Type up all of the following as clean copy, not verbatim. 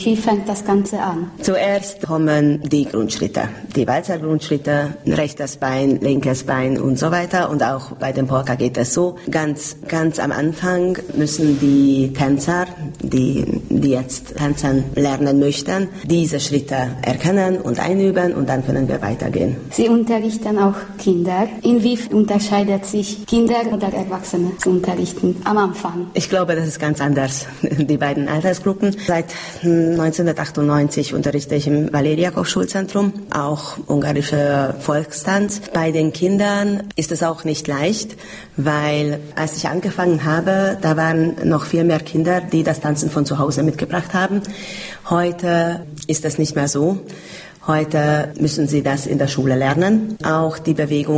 Wie fängt das Ganze an? Zuerst kommen die Grundschritte, die Walzer-Grundschritte, rechtes Bein, linkes Bein und so weiter. Und auch bei dem Polka geht es so. Ganz am Anfang müssen die Tänzer, die jetzt tanzen lernen möchten, diese Schritte erkennen und einüben und dann können wir weitergehen. Sie unterrichten auch Kinder. Inwiefern unterscheidet sich Kinder oder Erwachsene zu unterrichten am Anfang? Ich glaube, das ist ganz anders, die beiden Altersgruppen. Seit 1998 unterrichte ich im Valeria-Koch-Schulzentrum, auch ungarische Volkstanz. Bei den Kindern ist es auch nicht leicht, weil als ich angefangen habe, da waren noch viel mehr Kinder, die das Tanzen von zu Hause mitgebracht haben. Heute ist das nicht mehr so. Heute müssen sie das in der Schule lernen. Auch die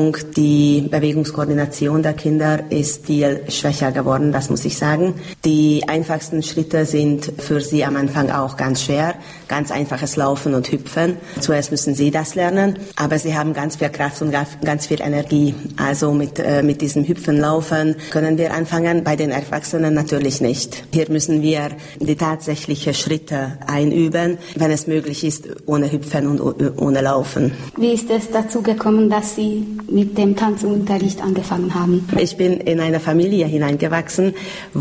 Bewegungskoordination der Kinder ist viel schwächer geworden, das muss ich sagen. Die einfachsten Schritte sind für sie am Anfang auch ganz schwer. Ganz einfaches Laufen und Hüpfen. Zuerst müssen sie das lernen, aber sie haben ganz viel Kraft und ganz viel Energie. Also mit diesem Hüpfen, Laufen können wir anfangen, bei den Erwachsenen natürlich nicht. Hier müssen wir die tatsächlichen Schritte einüben, wenn es möglich ist, ohne Hüpfen und ohne Laufen. Wie ist es dazu gekommen, dass Sie mit dem Tanzunterricht angefangen haben? Ich bin in eine Familie hineingewachsen,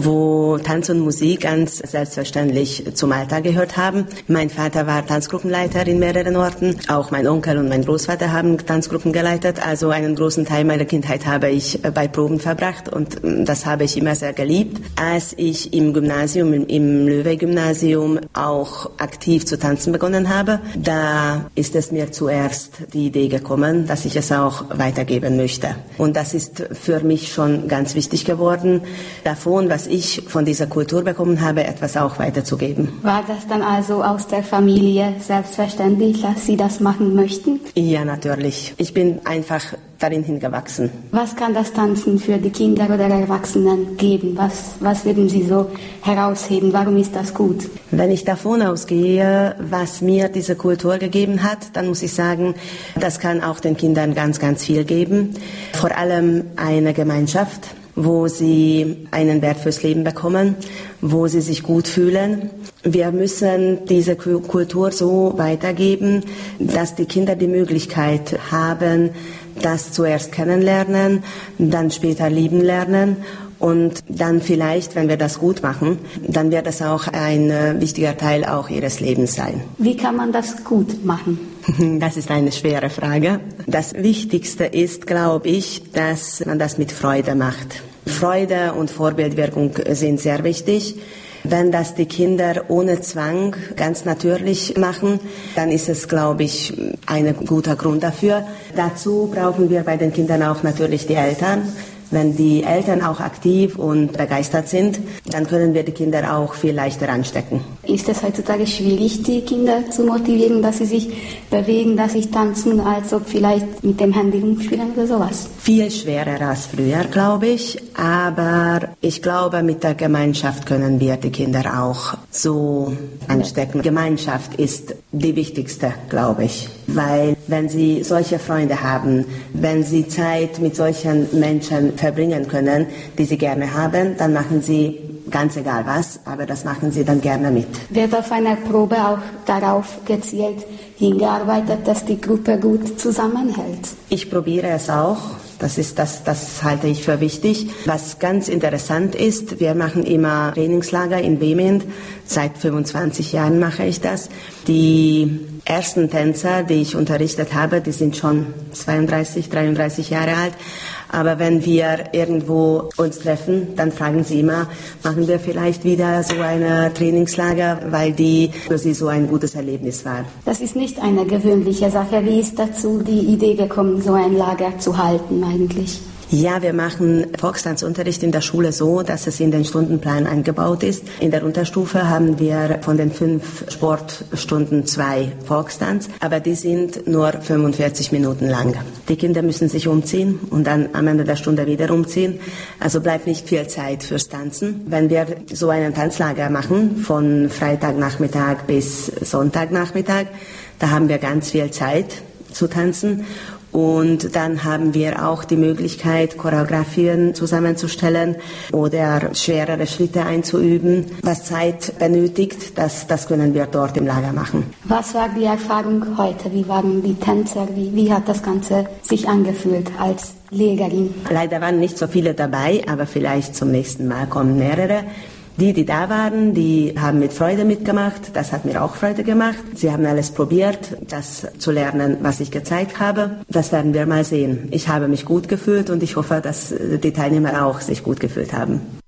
wo Tanz und Musik ganz selbstverständlich zum Alltag gehört haben. Mein Vater war Tanzgruppenleiter in mehreren Orten. Auch mein Onkel und mein Großvater haben Tanzgruppen geleitet. Also einen großen Teil meiner Kindheit habe ich bei Proben verbracht und das habe ich immer sehr geliebt. Als ich im Gymnasium, im Löwe-Gymnasium auch aktiv zu tanzen begonnen habe, da ist es mir zuerst die Idee gekommen, dass ich es auch weitergeben möchte. Und das ist für mich schon ganz wichtig geworden, davon, was ich von dieser Kultur bekommen habe, etwas auch weiterzugeben. War das dann also aus der Familie selbstverständlich, dass Sie das machen möchten? Ja, natürlich. Ich bin einfach darin hingewachsen. Was kann das Tanzen für die Kinder oder Erwachsenen geben? Was würden Sie so herausheben? Warum ist das gut? Wenn ich davon ausgehe, was mir diese Kultur gegeben hat, dann muss ich sagen, das kann auch den Kindern ganz, ganz viel geben. Vor allem eine Gemeinschaft, wo sie einen Wert fürs Leben bekommen, wo sie sich gut fühlen. Wir müssen diese Kultur so weitergeben, dass die Kinder die Möglichkeit haben, das zuerst kennenlernen, dann später lieben lernen und dann vielleicht, wenn wir das gut machen, dann wird das auch ein wichtiger Teil auch ihres Lebens sein. Wie kann man das gut machen? Das ist eine schwere Frage. Das Wichtigste ist, glaube ich, dass man das mit Freude macht. Freude und Vorbildwirkung sind sehr wichtig. Wenn das die Kinder ohne Zwang ganz natürlich machen, dann ist es, glaube ich, ein guter Grund dafür. Dazu brauchen wir bei den Kindern auch natürlich die Eltern. Wenn die Eltern auch aktiv und begeistert sind, dann können wir die Kinder auch viel leichter anstecken. Ist es heutzutage schwierig, die Kinder zu motivieren, dass sie sich bewegen, dass sie tanzen, als ob vielleicht mit dem Handy rumspielen oder sowas? Viel schwerer als früher, glaube ich. Aber ich glaube, mit der Gemeinschaft können wir die Kinder auch so anstecken. Gemeinschaft ist die wichtigste, glaube ich. Weil wenn sie solche Freunde haben, wenn sie Zeit mit solchen Menschen verbringen können, die sie gerne haben, dann machen sie ganz egal was, aber das machen sie dann gerne mit. Wird auf einer Probe auch darauf gezielt hingearbeitet, dass die Gruppe gut zusammenhält? Ich probiere es auch. Das halte ich für wichtig. Was ganz interessant ist, wir machen immer Trainingslager in Vehmend. Seit 25 Jahren mache ich das. Die ersten Tänzer, die ich unterrichtet habe, die sind schon 32, 33 Jahre alt. Aber wenn wir irgendwo uns treffen, dann fragen sie immer, machen wir vielleicht wieder so ein Trainingslager, weil die für sie so ein gutes Erlebnis war. Das ist nicht eine gewöhnliche Sache. Wie ist dazu die Idee gekommen, so ein Lager zu halten eigentlich? Ja, wir machen Volkstanzunterricht in der Schule so, dass es in den Stundenplan eingebaut ist. In der Unterstufe haben wir von den 5 Sportstunden 2 Volkstanz, aber die sind nur 45 Minuten lang. Die Kinder müssen sich umziehen und dann am Ende der Stunde wieder umziehen. Also bleibt nicht viel Zeit fürs Tanzen. Wenn wir so einen Tanzlager machen, von Freitagnachmittag bis Sonntagnachmittag, da haben wir ganz viel Zeit zu tanzen. Und dann haben wir auch die Möglichkeit, Choreografien zusammenzustellen oder schwerere Schritte einzuüben. Was Zeit benötigt, das können wir dort im Lager machen. Was war die Erfahrung heute? Wie waren die Tänzer? Wie hat das Ganze sich angefühlt als Legerin? Leider waren nicht so viele dabei, aber vielleicht zum nächsten Mal kommen mehrere. Die da waren, die haben mit Freude mitgemacht. Das hat mir auch Freude gemacht. Sie haben alles probiert, das zu lernen, was ich gezeigt habe. Das werden wir mal sehen. Ich habe mich gut gefühlt und ich hoffe, dass die Teilnehmer auch sich gut gefühlt haben.